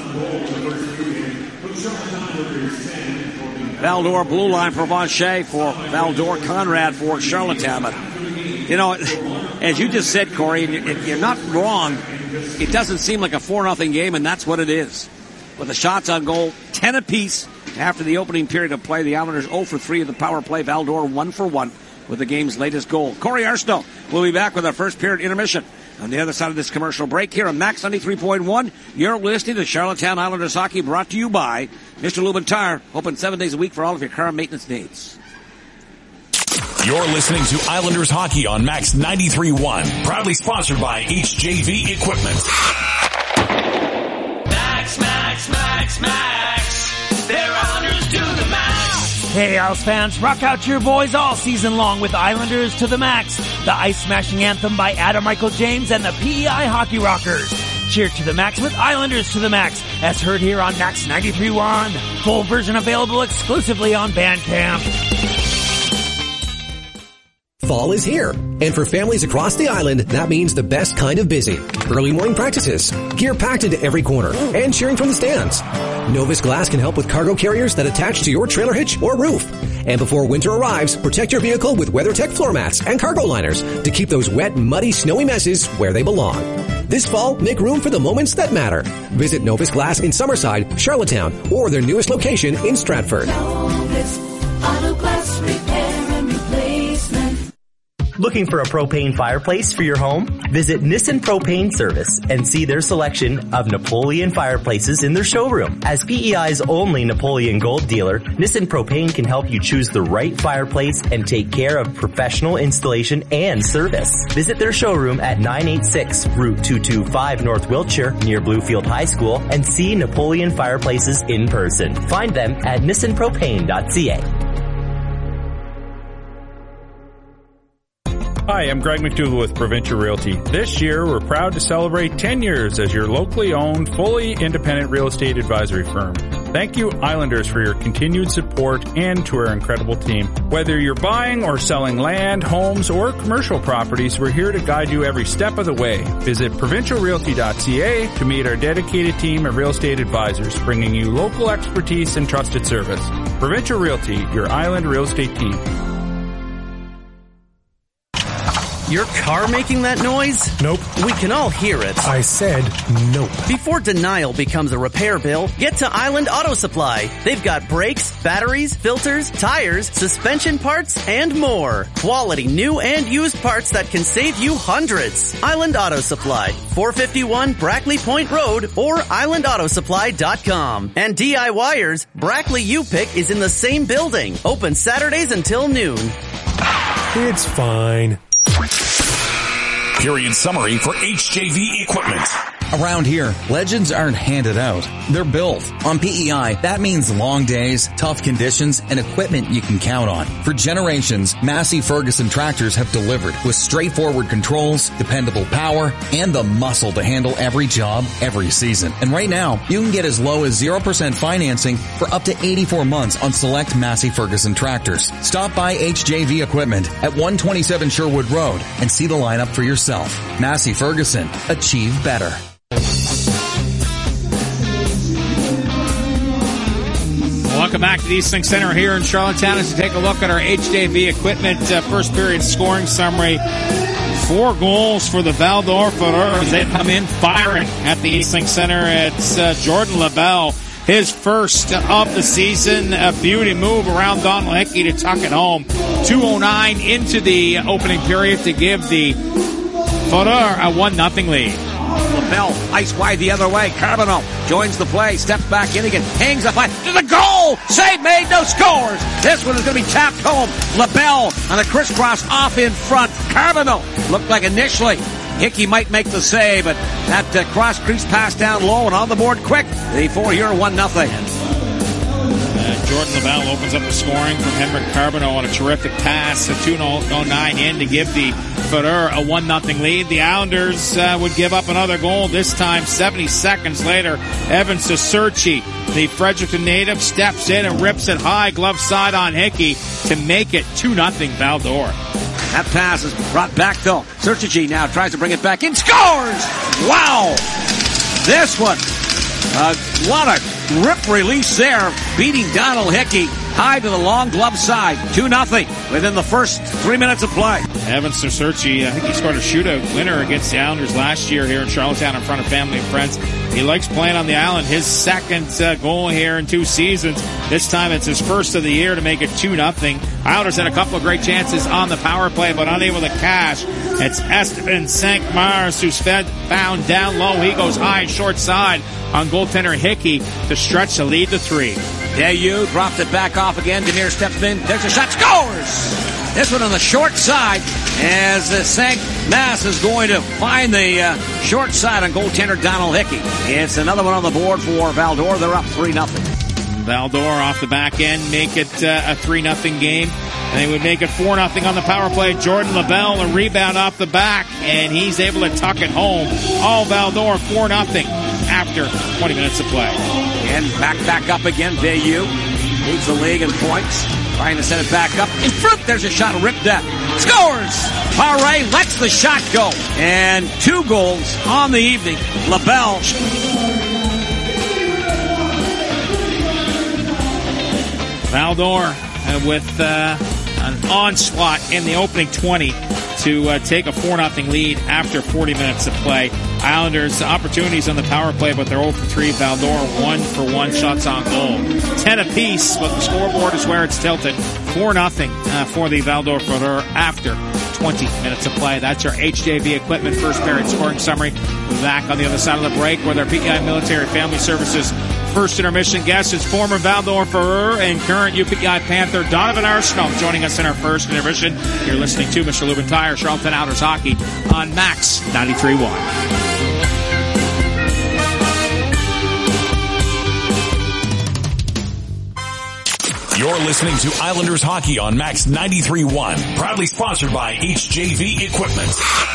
Val-d'Or blue line for Provencher, for Val-d'Or, Conrad for Charlottetown. But, you know, as you just said, Corey, and you're not wrong, it doesn't seem like a 4-0 game, and that's what it is. With the shots on goal, 10 apiece after the opening period of play. The Islanders 0 for 3 of the power play. Val-d'Or 1 for 1 with the game's latest goal. Corey Arsenault will be back with our first period intermission. On the other side of this commercial break here on Max 93.1, you're listening to Charlottetown Islanders Hockey, brought to you by Mr. Lube & Tire, open 7 days a week for all of your car maintenance needs.
You're listening to Islanders Hockey on Max 93.1, proudly sponsored by HJV Equipment.
Max, Max, Max, Max. They're Islanders to the max. Hey, Isles fans, rock out to your boys all season long with Islanders to the Max, the ice-smashing anthem by Adam Michael James and the PEI Hockey Rockers. Cheer to the max with Islanders to the Max, as heard here on Max 93.1. Full version available exclusively on Bandcamp.
Fall is here, and for families across the island, that means the best kind of busy. Early morning practices, gear packed into every corner, and cheering from the stands. Novus Glass can help with cargo carriers that attach to your trailer hitch or roof. And before winter arrives, protect your vehicle with WeatherTech floor mats and cargo liners to keep those wet, muddy, snowy messes where they belong. This fall, make room for the moments that matter. Visit Novus Glass in Summerside, Charlottetown, or their newest location in Stratford.
Novus Auto Glass Repair and Replacement.
Looking for a propane fireplace for your home? Visit Nissen Propane Service and see their selection of Napoleon fireplaces in their showroom. As PEI's only Napoleon Gold dealer, Nissen Propane can help you choose the right fireplace and take care of professional installation and service. Visit their showroom at 986 Route 225 North Wiltshire near Bluefield High School and see Napoleon fireplaces in person. Find them at nissanpropane.ca.
Hi, I'm Greg McDougall with Provincial Realty. This year, we're proud to celebrate 10 years as your locally owned, fully independent real estate advisory firm. Thank you, Islanders, for your continued support and to our incredible team. Whether you're buying or selling land, homes, or commercial properties, we're here to guide you every step of the way. Visit provincialrealty.ca to meet our dedicated team of real estate advisors, bringing you local expertise and trusted service. Provincial Realty, your island real estate team.
Your car making that noise?
Nope.
We can all hear it.
I said nope.
Before denial becomes a repair bill, get to Island Auto Supply. They've got brakes, batteries, filters, tires, suspension parts, and more. Quality new and used parts that can save you hundreds. Island Auto Supply, 451 Brackley Point Road or islandautosupply.com. And DIYers, Brackley U-Pick is in the same building. Open Saturdays until noon.
It's fine.
Period summary for HJV Equipment.
Around here, legends aren't handed out. They're built. On PEI, that means long days, tough conditions, and equipment you can count on. For generations, Massey Ferguson tractors have delivered with straightforward controls, dependable power, and the muscle to handle every job, every season. And right now, you can get as low as 0% financing for up to 84 months on select Massey Ferguson tractors. Stop by HJV Equipment at 127 Sherwood Road and see the lineup for yourself. Massey Ferguson. Achieve better.
Welcome back to the East Link Center here in Charlottetown as we take a look at our HJV Equipment first period scoring summary. 4 goals for the Val-d'Or Fureurs. They come in firing at the East Link Center. It's Jordan LaBelle, his first of the season. A beauty move around Donald Hickey to tuck it home. 2:09 into the opening period to give the Fureur a 1-0 lead.
LaBelle, ice wide the other way. Carbonneau joins the play, steps back in again, hangs up high to the goal! Save made, no scores! This one is going to be tapped home. LaBelle on a crisscross off in front. Carbonneau looked like initially Hickey might make the save, but that cross crease pass down low and on the board quick. The 4 here, 1-0.
Jordan LaBelle opens up the scoring from Henrik Carbonneau on a terrific pass. A 2:09 in to give the Fureur a 1-0 lead. The Islanders would give up another goal, this time 70 seconds later. Evan Ciserci, the Fredericton native, steps in and rips it high, glove side on Hickey to make it 2-0 Val-d'Or.
That pass is brought back though. Ciserci now tries to bring it back in, scores! Wow! This one, what a rip release there, beating Donald Hickey high to the long glove side. 2-0 within the first 3 minutes of play.
Evan Ciserci, I think he scored a shootout winner against the Islanders last year here in Charlottetown in front of family and friends. He likes playing on the island. His second goal here in 2 seasons. This time it's his first of the year to make it 2-0. Islanders had a couple of great chances on the power play, but unable to cash. It's Esteban St-Mars who's found down low. He goes high short side on goaltender Hickey to stretch the lead to 3.
Dayu dropped it back off again. Demir steps in. There's a shot. Scores! This one on the short side as St-Mas is going to find the short side on goaltender Donald Hickey. It's another one on the board for Val-d'Or. They're up 3-0.
Val-d'Or off the back end make it a 3-0 game. And they would make it 4-0 on the power play. Jordan LaBelle, a rebound off the back, and he's able to tuck it home. All Val-d'Or 4-0 after 20 minutes of play.
And back up again. Dayu leads the league in points. Trying to set it back up. In front, there's a shot ripped out. Scores! Paré lets the shot go. And 2 goals on the evening. LaBelle.
Val-d'Or with an onslaught in the opening 20 to take a 4-0 lead after 40 minutes of play. Islanders opportunities on the power play, but they're 0 for 3. Val-d'Or 1 for 1 shots on goal. 10 apiece, but the scoreboard is where it's tilted. 4-0 for the Val-d'Or Fureur after 20 minutes of play. That's our HJV Equipment first period scoring summary. We're back on the other side of the break with our PEI Military Family Services first intermission guest is former Val-d'Or Fureur and current UPEI Panther Donovan Arsenault joining us in our first intermission. You're listening to Mr. Lubin Tire, Charlottetown Islanders Hockey on Max 93.1.
You're listening to Islanders Hockey on Max 93.1, proudly sponsored by HJV Equipment.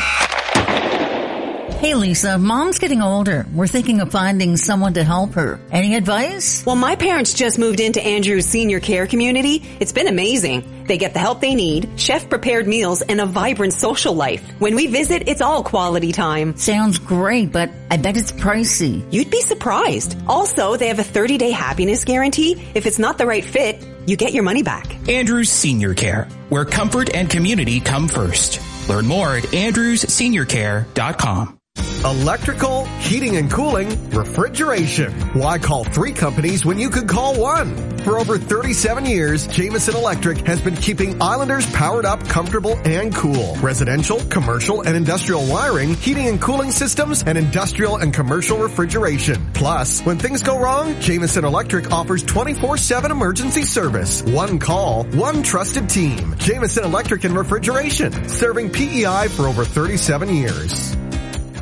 Hey Lisa, Mom's getting older. We're thinking of finding someone to help her. Any advice?
Well, my parents just moved into Andrew's senior care community. It's been amazing. They get the help they need, chef-prepared meals, and a vibrant social life. When we visit, it's all quality time.
Sounds great, but I bet it's pricey.
You'd be surprised. Also, they have a 30-day happiness guarantee. If it's not the right fit, you get your money back.
Andrews Senior Care, where comfort and community come first. Learn more at andrewsseniorcare.com.
Electrical, heating and cooling, refrigeration. Why call 3 companies when you could call 1? For over 37 years, Jameson Electric has been keeping Islanders powered up, comfortable, and cool. Residential, commercial, and industrial wiring, heating and cooling systems, and industrial and commercial refrigeration. Plus, when things go wrong, Jameson Electric offers 24/7 emergency service. One call, one trusted team. Jameson Electric and Refrigeration, serving PEI for over 37 years.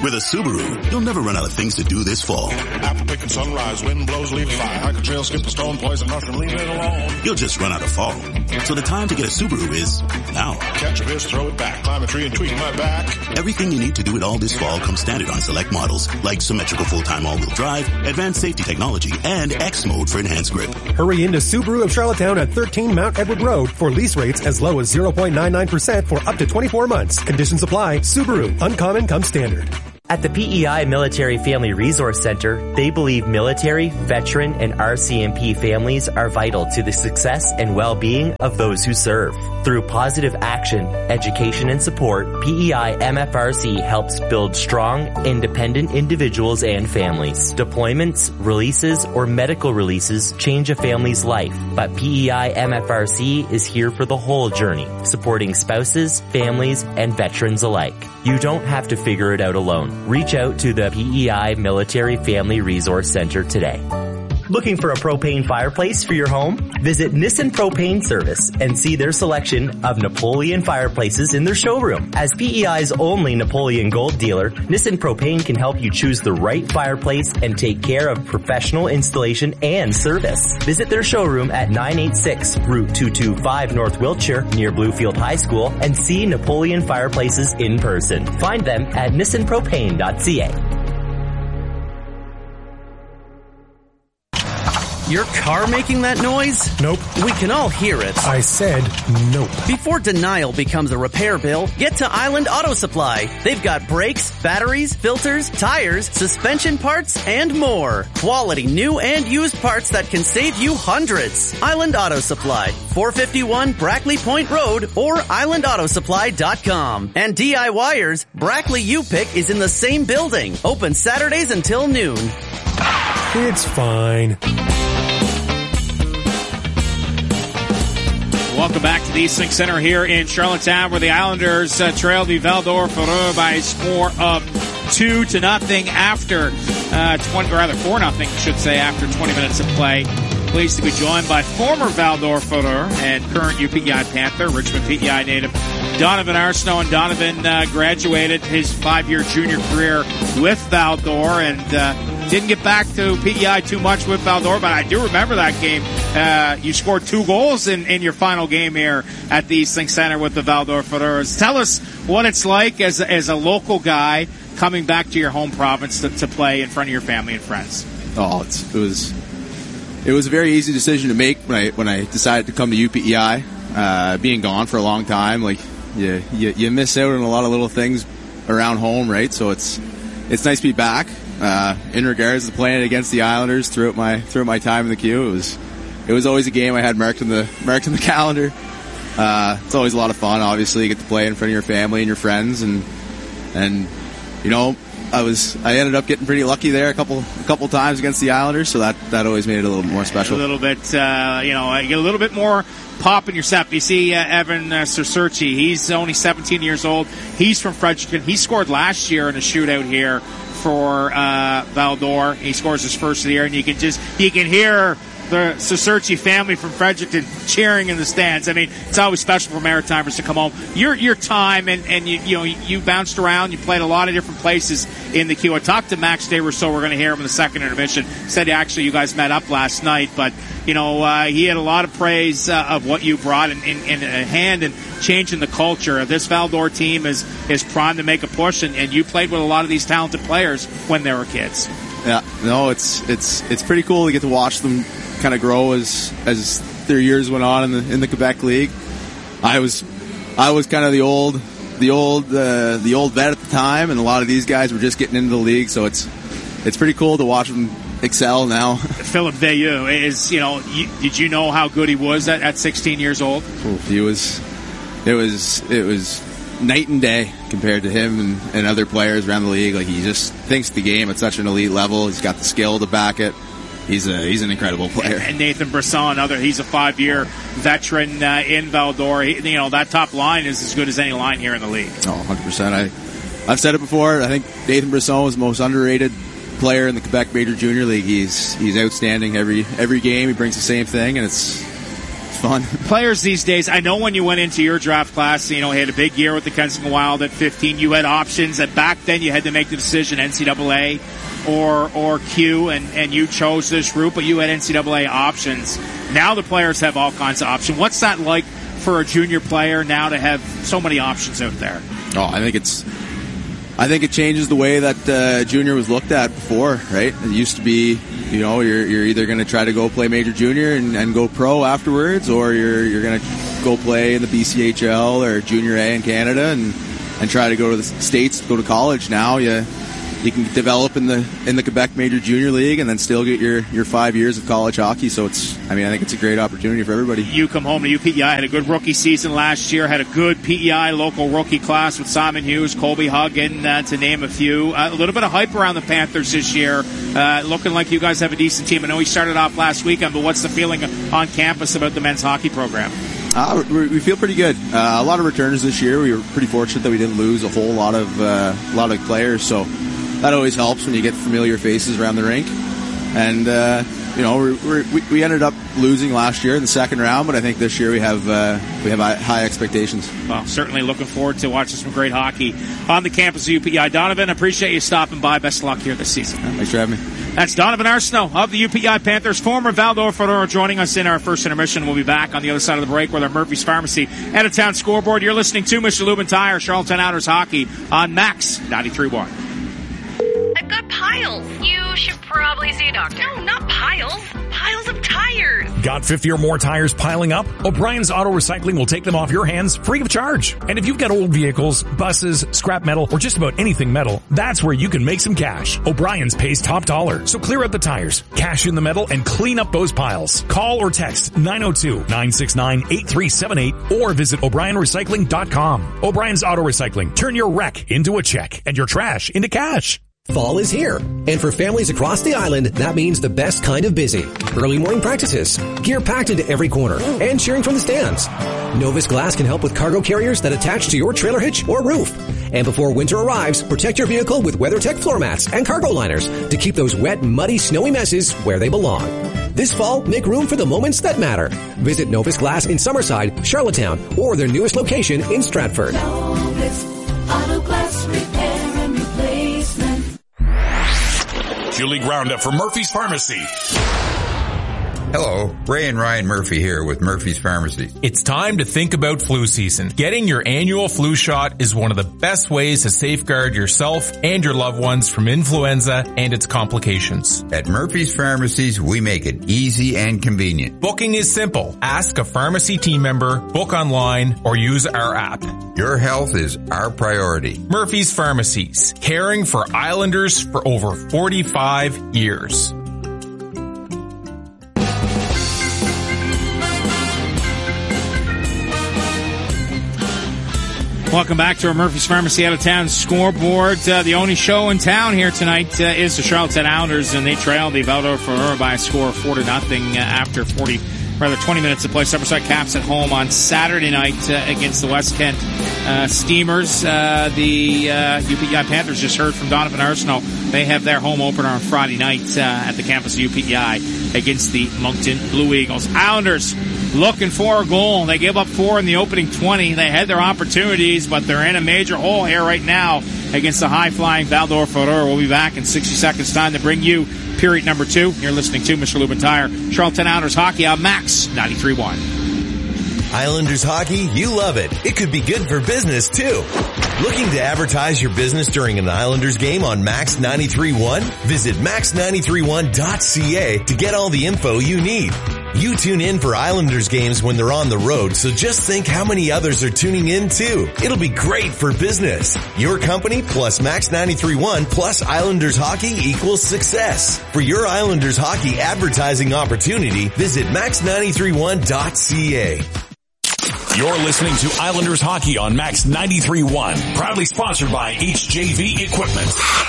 With a Subaru, you'll never run out of things to do this fall.
Apple pick and sunrise, wind blows, leaf fly, hike a trail, skip a stone, poison mushroom, leave it alone.
You'll just run out of fall. So the time to get a Subaru is now.
Catch a fish, throw it back, climb a tree and tweak my back.
Everything you need to do it all this fall comes standard on select models, like symmetrical full-time all-wheel drive, advanced safety technology, and X mode for enhanced grip.
Hurry into Subaru of Charlottetown at 13 Mount Edward Road for lease rates as low as 0.99% for up to 24 months. Conditions apply. Subaru. Uncommon comes standard.
At the PEI Military Family Resource Center, they believe military, veteran, and RCMP families are vital to the success and well-being of those who serve. Through positive action, education, and support, PEI MFRC helps build strong, independent individuals and families. Deployments, releases, or medical releases change a family's life, but PEI MFRC is here for the whole journey, supporting spouses, families, and veterans alike. You don't have to figure it out alone. Reach out to the PEI Military Family Resource Center today.
Looking for a propane fireplace for your home? Visit Nissan Propane Service and see their selection of Napoleon fireplaces in their showroom. As PEI's only Napoleon Gold dealer, Nissan Propane can help you choose the right fireplace and take care of professional installation and service. Visit their showroom at 986 Route 225 North Wiltshire near Bluefield High School and see Napoleon fireplaces in person. Find them at nissanpropane.ca. Your car making that noise?
Nope.
We can all hear it.
I said nope.
Before denial becomes a repair bill, get to Island Auto Supply. They've got brakes, batteries, filters, tires, suspension parts, and more. Quality new and used parts that can save you hundreds. Island Auto Supply, 451 Brackley Point Road or islandautosupply.com. And DIYers, Brackley U-Pick is in the same building. Open Saturdays until noon.
It's fine.
Welcome back to the East Link Center here in Charlottetown, where the Islanders trail the Val-d'Or-Fureur by a score of 2-0 after 4-0, I should say, after 20 minutes of play. Pleased to be joined by former Val-d'Or-Fureur and current UPEI Panther, Richmond PEI native Donovan Arsenault. And Donovan graduated his 5-year junior career with Val-d'Or and didn't get back to PEI too much with Val-d'Or, but I do remember that game. You scored 2 goals in your final game here at the East Link Center with the Val-d'Or-Fureur. Tell us what it's like as a local guy coming back to your home province to play in front of your family and friends.
Oh, it was a very easy decision to make when I decided to come to UPEI. Being gone for a long time, like you miss out on a lot of little things around home, right? So it's nice to be back. In regards to playing against the Islanders throughout my time in the Q, it was always a game I had marked in the calendar. It's always a lot of fun. Obviously, you get to play in front of your family and your friends, and you know, I ended up getting pretty lucky there a couple times against the Islanders, so that always made it a little more special.
A little bit, you get a little bit more pop in your step. You see Evan Ciserci, he's only 17 years old. He's from Fredericton. He scored last year in a shootout here for Val-d'Or. He scores his first of the year, and you can hear the Ciserci family from Fredericton cheering in the stands. I mean, it's always special for Maritimers to come home. Your time, and you bounced around. You played a lot of different places in the Q. I talked to Max Desrousseaux. We're going to hear him in the second intermission. Said actually you guys met up last night, but he had a lot of praise of what you brought in a hand in changing the culture. This Val-d'Or team is primed to make a push, and you played with a lot of these talented players when they were kids.
Yeah, no, it's pretty cool to get to watch them kind of grow as their years went on in the Quebec League. I was kind of the old vet at the time, and a lot of these guys were just getting into the league. So it's pretty cool to watch them excel now.
Philippe Veilleux is, did you know how good he was at 16 years old?
It was night and day compared to him and other players around the league. Like, he just thinks the game at such an elite level. He's got the skill to back it. He's an incredible player.
And Nathan Brisson, he's a 5-year veteran in Val-d'Or. That top line is as good as any line here in the league.
Oh, 100%. I've said it before. I think Nathan Brisson is the most underrated player in the Quebec Major Junior League. He's outstanding every game. He brings the same thing, and it's fun.
Players these days, I know when you went into your draft class, had a big year with the Kensington Wild at 15. You had options, and back then you had to make the decision NCAA or Q, and you chose this route, but you had NCAA options. Now the players have all kinds of options. What's that like for a junior player now to have so many options out there?
Oh, I think it changes the way that junior was looked at before, right? It used to be, you're either going to try to go play major junior and go pro afterwards, or you're going to go play in the BCHL or junior A in Canada and try to go to the States, go to college. Now you can develop in the Quebec Major Junior League and then still get your 5 years of college hockey. So I think it's a great opportunity for everybody.
You come home to UPEI, had a good rookie season last year, had a good PEI local rookie class with Simon Hughes, Colby Huggan, to name a few. A little bit of hype around the Panthers this year, looking like you guys have a decent team. I know we started off last weekend, but what's the feeling on campus about the men's hockey program?
We feel pretty good. A lot of returners this year. We were pretty fortunate that we didn't lose a whole lot of players, so that always helps when you get familiar faces around the rink. And we ended up losing last year in the second round, but I think this year we have high expectations.
Well, certainly looking forward to watching some great hockey on the campus of UPEI. Donovan, appreciate you stopping by. Best of luck here this season.
Thanks for having me.
That's Donovan Arsenault of the UPEI Panthers, former Val-d'Or Fedora, joining us in our first intermission. We'll be back on the other side of the break with our Murphy's Pharmacy out-of-town scoreboard. You're listening to Mr. Lubin Tire, Charlottetown Oilers hockey on Max 93.1.
I've got piles. You should probably see a doctor. No, not piles. Piles of tires.
Got 50 or more tires piling up? O'Brien's Auto Recycling will take them off your hands free of charge. And if you've got old vehicles, buses, scrap metal, or just about anything metal, that's where you can make some cash. O'Brien's pays top dollar. So clear out the tires, cash in the metal, and clean up those piles. Call or text 902-969-8378 or visit O'BrienRecycling.com. O'Brien's Auto Recycling. Turn your wreck into a check and your trash into cash.
Fall is here, and for families across the island, that means the best kind of busy. Early morning practices, gear packed into every corner, and cheering from the stands. Novus Glass can help with cargo carriers that attach to your trailer hitch or roof. And before winter arrives, protect your vehicle with WeatherTech floor mats and cargo liners to keep those wet, muddy, snowy messes where they belong. This fall, make room for the moments that matter. Visit Novus Glass in Summerside, Charlottetown, or their newest location in Stratford.
Novus Auto Glass Repair and Replacement.
Julie Roundup for Murphy's Pharmacy.
Hello, Ray and Ryan Murphy here with Murphy's Pharmacy.
It's time to think about flu season. Getting your annual flu shot is one of the best ways to safeguard yourself and your loved ones from influenza and its complications.
At Murphy's Pharmacies, we make it easy and convenient.
Booking is simple. Ask a pharmacy team member, book online, or use our app.
Your health is our priority.
Murphy's Pharmacies, caring for Islanders for over 45 years.
Welcome back to our Murphy's Pharmacy out-of-town scoreboard. The only show in town here tonight is the Charlottetown Oilers, and they trail the Val-d'Or Fedora by a score of 4-0 after 20 minutes to play. Summerside Caps at home on Saturday night against the West Kent Steamers. The UPEI Panthers just heard from Donovan Arsenault. They have their home opener on Friday night at the campus of UPEI against the Moncton Blue Eagles. Islanders looking for a goal. They gave up 4 in the opening 20. They had their opportunities, but they're in a major hole here right now against the high-flying Val-d'Or Fedora. We'll be back in 60 seconds' time to bring you period number 2. You're listening to Mr. Lubin Tire, Charlottetown Oilers hockey on Max 93.1.
Islanders hockey, you love it. It could be good for business, too. Looking to advertise your business during an Islanders game on Max 93.1? Visit max931.ca to get all the info you need. You tune in for Islanders games when they're on the road, so just think how many others are tuning in too. It'll be great for business. Your company plus Max 93.1 plus Islanders hockey equals success. For your Islanders hockey advertising opportunity, visit max931.ca.
You're listening to Islanders hockey on Max 93.1, proudly sponsored by HJV Equipment.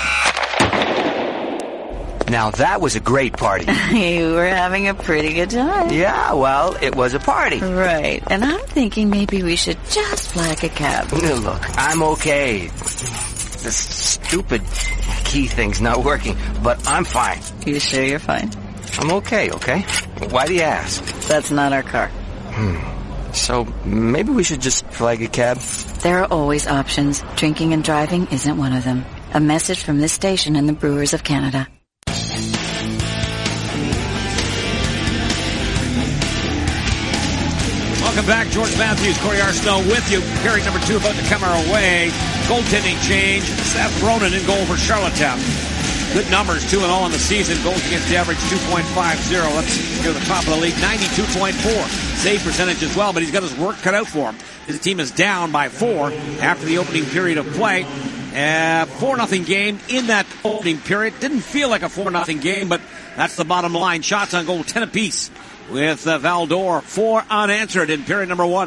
Now that was a great party.
You were having a pretty good time.
Yeah, well, it was a party.
Right. And I'm thinking maybe we should just flag a cab.
Look, I'm okay. This stupid key thing's not working, but I'm fine.
You sure you're fine?
I'm okay? Why do you ask?
That's not our car.
So maybe we should just flag a cab?
There are always options. Drinking and driving isn't one of them. A message from this station and the Brewers of Canada.
Welcome back. George Matthews, Corey Arsenault with you. Period number 2 about to come our way. Goaltending change. Seth Ronan in goal for Charlottetown. Good numbers, 2-0 on the season. Goals against the average, 2.50. Let's go to the top of the league, 92.4. Save percentage as well, but he's got his work cut out for him. His team is down by 4 after the opening period of play. 4-0 game in that opening period. Didn't feel like a 4-0 game, but that's the bottom line. Shots on goal, 10 apiece with Valdor, 4 unanswered in period number 1.